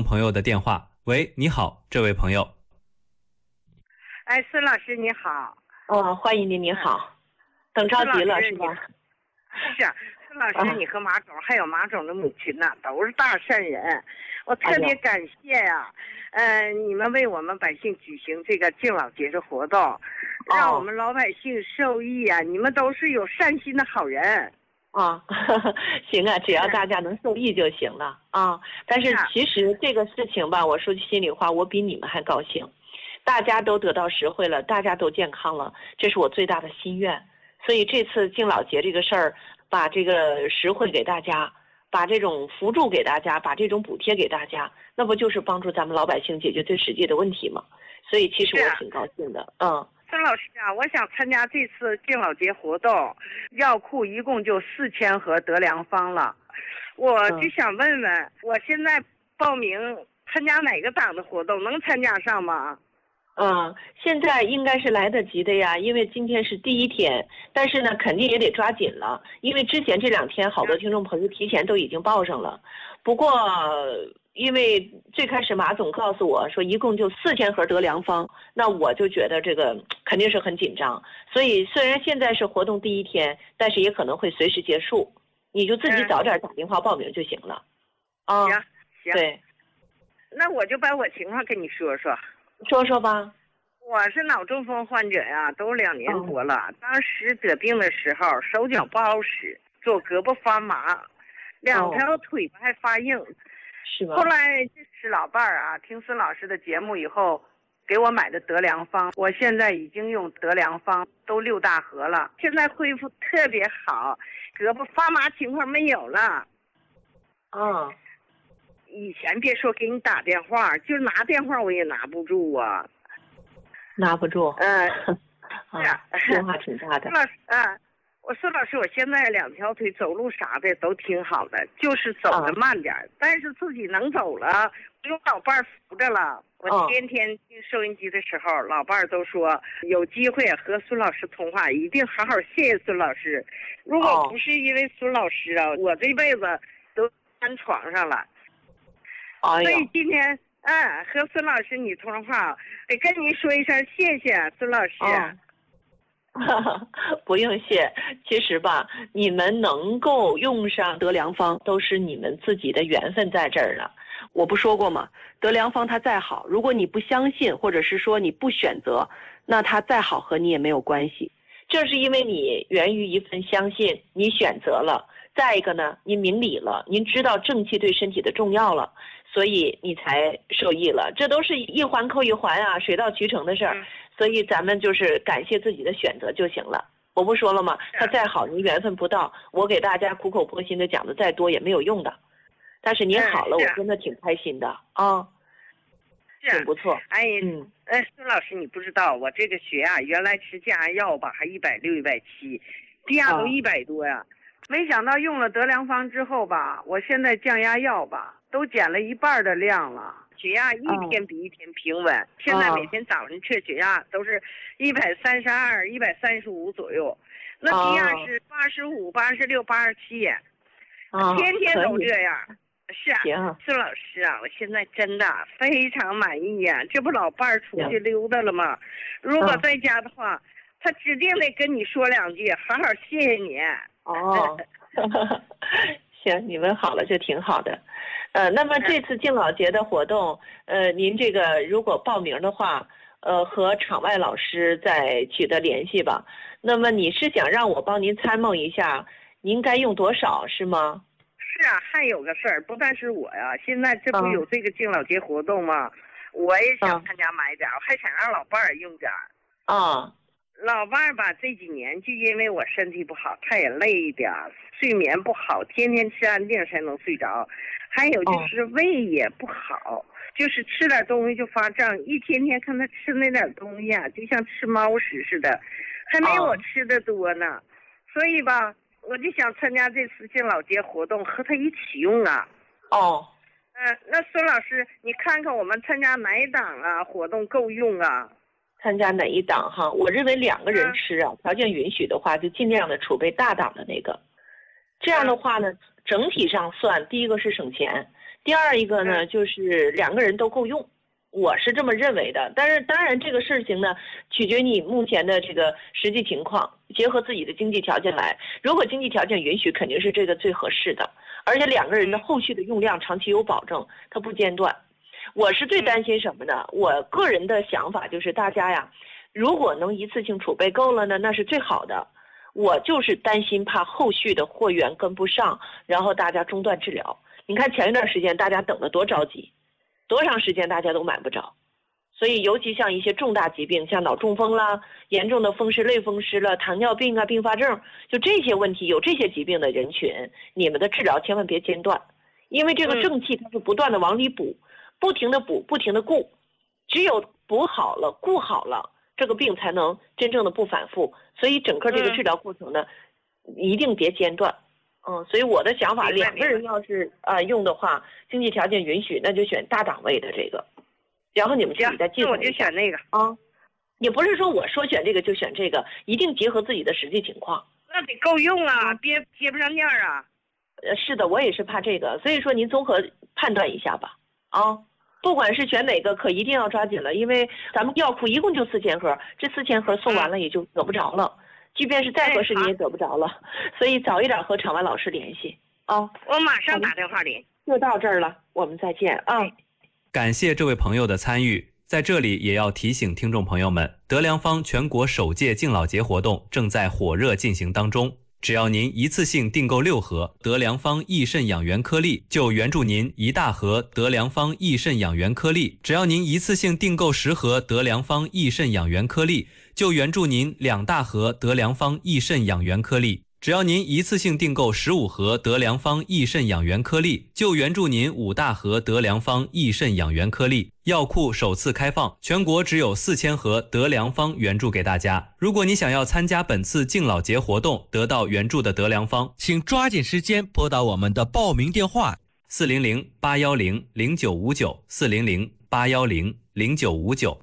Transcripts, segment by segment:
朋友的电话。喂，你好，这位朋友。 哎，孙老师你好。 欢迎您，你好。等着急了是吧？ 是啊，孙老师，你和马总还有马总的母亲呐，都是大善人，我特别感谢呀。你们为我们百姓举行这个敬老节的活动，让我们老百姓受益啊！你们都是有善心的好人。 行啊，只要大家能受益就行了啊。但是其实这个事情吧，我说句心里话，我比你们还高兴。大家都得到实惠了，大家都健康了，这是我最大的心愿。所以这次敬老节这个事儿，把这个实惠给大家，把这种扶助给大家，把这种补贴给大家，那不就是帮助咱们老百姓解决最实际的问题吗？所以其实我挺高兴的。 孙老师啊，我想参加这次敬老节活动，药库一共就4000盒德良方了，我就想问问，我现在报名参加哪个党的活动，能参加上吗？ 现在应该是来得及的呀，因为今天是第1天，但是呢，肯定也得抓紧了，因为之前这2天好多听众朋友提前都已经报上了。不过，因为最开始马总告诉我说一共就4000盒德良方，那我就觉得这个肯定是很紧张。所以虽然现在是活动第1天，但是也可能会随时结束，你就自己早点打电话报名就行了。 行。 对。 那我就把我情况跟你说说。 说说吧。 我是脑中风患者呀，都2年多了。当时得病的时候，手脚不好使，左胳膊发麻，2条腿还发硬。 是吧？ 后来就是老伴儿啊，听孙老师的节目以后，给我买的德良方，我现在已经用德良方都6大盒了，现在恢复特别好，胳膊发麻情况没有了。以前别说给你打电话，就拿电话我也拿不住啊。 拿不住。变化挺大的。 我说老师，我现在2条腿走路啥的都挺好的，就是走得慢点，但是自己能走了，不用老伴儿扶着了。我天天听收音机的时候，老伴儿都说有机会和孙老师通话，一定好好谢谢孙老师。如果不是因为孙老师啊，我这辈子都瘫床上了。所以今天和孙老师你通话，得跟您说一声谢谢孙老师。 不用谢，其实吧，你们能够用上德良方，都是你们自己的缘分在这儿了。我不说过吗？德良方它再好，如果你不相信，或者是说你不选择，那它再好和你也没有关系。正是因为你源于一份相信，你选择了，再一个呢，您明理了，您知道正气对身体的重要了，所以你才受益了。这都是一环扣一环啊，水到渠成的事儿。所以咱们就是感谢自己的选择就行了。我不说了吗？他再好，您缘分不到，我给大家苦口婆心的讲的再多也没有用的。但是您好了，我真的挺开心的挺不错。 孙老师，你不知道我这个血压原来吃降压药吧，还160、170，低压都100多呀。没想到用了德良方之后吧，我现在降压药吧都减了1半的量了，血压一天比一天平稳。现在每天早上测血压都是132、135左右，那低压是85、86、87，天天都这样。是啊，孙老师啊，我现在真的非常满意呀！这不老伴儿出去溜达了吗？如果在家的话，他指定得跟你说2句，好好谢谢你。 行，你们好了就挺好的。那么这次敬老节的活动，您这个如果报名的话，和场外老师再取得联系吧。那么你是想让我帮您参谋一下，您该用多少是吗？ 是啊，还有个事儿，不但是我呀，现在这不有这个敬老节活动吗？我也想参加买点，我还想让老伴儿用点。老伴儿吧，这几年就因为我身体不好，他也累一点，睡眠不好，天天吃安定才能睡着。还有就是胃也不好，就是吃点东西就发胀，一天天看他吃那点东西啊，就像吃猫食似的，还没我吃的多呢。所以吧，我就想参加这次敬老节活动，和他一起用啊。那孙老师，你看看我们参加哪一档啊活动够用啊？ 参加哪一档哈？我认为2个人吃啊，条件允许的话，就尽量的储备大档的那个。这样的话呢，整体上算，第一个是省钱， 第二一个呢，就是2个人都够用，我是这么认为的。但是当然这个事情呢，取决于你目前的这个实际情况，结合自己的经济条件来。如果经济条件允许，肯定是这个最合适的。而且2个人的后续的用量长期有保证，它不间断。我是最担心什么呢？我个人的想法就是大家呀，如果能一次性储备够了呢，那是最好的。我就是担心怕后续的货源跟不上，然后大家中断治疗。你看前一段时间大家等得多着急，多长时间大家都买不着。所以尤其像一些重大疾病，像脑中风啦、严重的风湿类风湿了、糖尿病啊、并发症，就这些问题，有这些疾病的人群，你们的治疗千万别间断，因为这个正气它是不断的往里补，不停的补，不停的顾，只有补好了、顾好了，这个病才能真正的不反复。所以整个这个治疗过程呢，一定别间断。所以我的想法，2个人要是用的话，经济条件允许，那就选大档位的这个。然后你们自己再计算一下。 那我就选那个啊，也不是说我说选这个就选这个，一定结合自己的实际情况。 那得够用啊，别接不上面啊。 是的，我也是怕这个，所以说您综合判断一下吧。不管是选哪个，可一定要抓紧了，因为咱们药库一共就4000盒，这4000盒送完了也就得不着了，即便是再合适你也得不着了，所以早一点和场外老师联系我马上打电话联系。 就到这儿了，我们再见啊。 感谢这位朋友的参与，在这里也要提醒听众朋友们，德良方全国首届敬老节活动正在火热进行当中。只要您一次性订购6盒德良方益肾养元颗粒，就援助您1大盒德良方益肾养元颗粒；只要您一次性订购10盒德良方益肾养元颗粒，就援助您2大盒德良方益肾养元颗粒；只要您一次性订购15盒德良方益肾养元颗粒，就援助您5大盒德良方益肾养元颗粒。药库首次开放，全国只有4000盒德良方援助给大家。如果你想要参加本次敬老节活动，得到援助的德良方， 请抓紧时间拨打我们的报名电话 400-810-0959 400-810-0959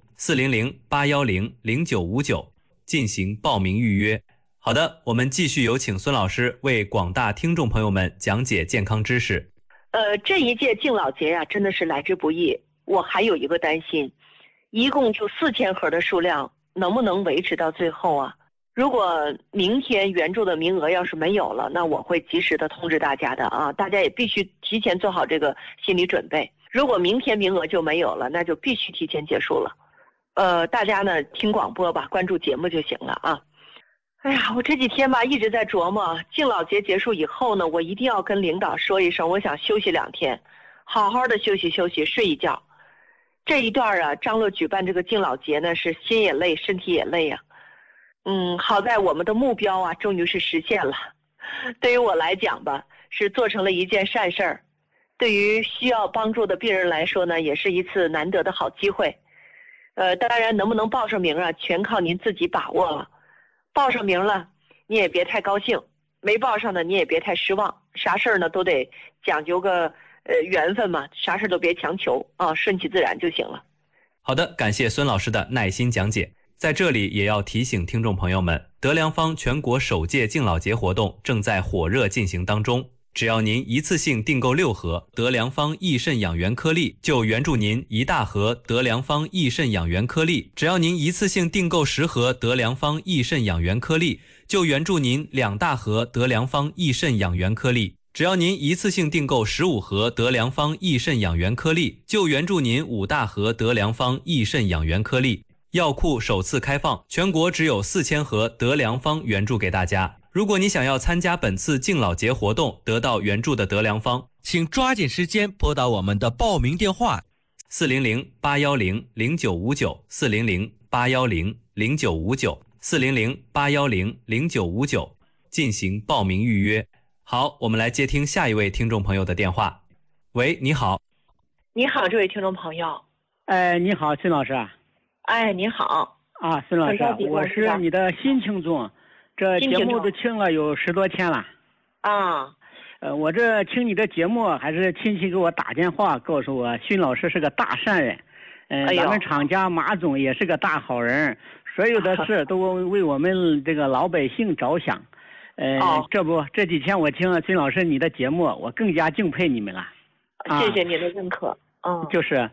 400-810-0959进行报名预约。好的，我们继续有请孙老师为广大听众朋友们讲解健康知识。 这一届敬老节呀，真的是来之不易。我还有一个担心，一共就4000盒的数量，能不能维持到最后啊？如果明天援助的名额要是没有了，那我会及时的通知大家的啊，大家也必须提前做好这个心理准备。如果明天名额就没有了，那就必须提前结束了。大家呢听广播吧，关注节目就行了啊。哎呀，我这几天吧一直在琢磨，敬老节结束以后呢，我一定要跟领导说一声，我想休息2天，好好的休息休息，睡一觉。这一段啊，张罗举办这个敬老节呢，是心也累，身体也累呀。好在我们的目标啊，终于是实现了。对于我来讲吧，是做成了一件善事儿。对于需要帮助的病人来说呢，也是一次难得的好机会。当然能不能报上名啊，全靠您自己把握了。报上名了，你也别太高兴；没报上的，你也别太失望。啥事儿呢，都得讲究个缘分嘛，啥事都别强求啊，顺其自然就行了。 好的，感谢孙老师的耐心讲解。在这里也要提醒听众朋友们，德良方全国首届敬老节活动正在火热进行当中。只要您一次性订购6盒德良方益肾养元颗粒，就援助您1大盒德良方益肾养元颗粒；只要您一次性订购10盒德良方益肾养元颗粒，就援助您2大盒德良方益肾养元颗粒；只要您一次性订购15盒德良方益肾养元颗粒，就援助您5大盒德良方益肾养元颗粒。药库首次开放，全国只有4000盒德良方援助给大家。如果你想要参加本次敬老节活动，得到援助的德良方， 请抓紧时间拨打我们的报名电话 400-810-0959 400-810-0959 400-810-0959进行报名预约。好，我们来接听下一位听众朋友的电话。喂，你好。 你好，这位听众朋友。 你好，孙老师。 你好。 孙老师，我是你的新听众，这节目都听了有10多天了。我这听你的节目，还是亲戚给我打电话告诉我，孙老师是个大善人。咱们厂家马总也是个大好人，所有的事都为我们这个老百姓着想。这几天我听了孙老师你的节目，我更加敬佩你们了。 谢谢您的认可。 就是